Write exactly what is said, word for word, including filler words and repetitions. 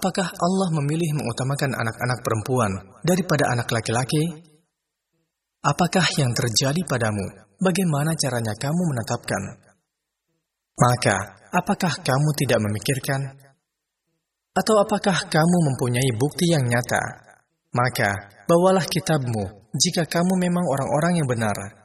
apakah Allah memilih mengutamakan anak-anak perempuan daripada anak laki-laki? Apakah yang terjadi padamu? Bagaimana caranya kamu menetapkan? Maka, apakah kamu tidak memikirkan? Atau apakah kamu mempunyai bukti yang nyata? Maka, bawalah kitabmu jika kamu memang orang-orang yang benar.